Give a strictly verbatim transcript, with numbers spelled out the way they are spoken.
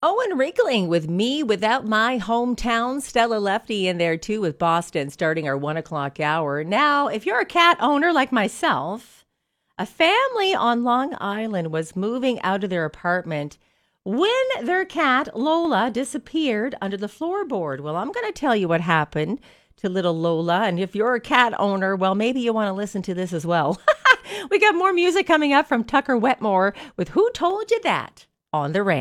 Owen Rickling with Me Without My Hometown. Stella Lefty in there too with Boston starting our one o'clock hour. Now, if you're a cat owner like myself, a family on Long Island was moving out of their apartment when their cat, Lola, disappeared under the floorboard. Well, I'm going to tell you what happened to little Lola. And if you're a cat owner, well, maybe you want to listen to this as well. We got more music coming up from Tucker Wetmore with Who Told You That on the Ram.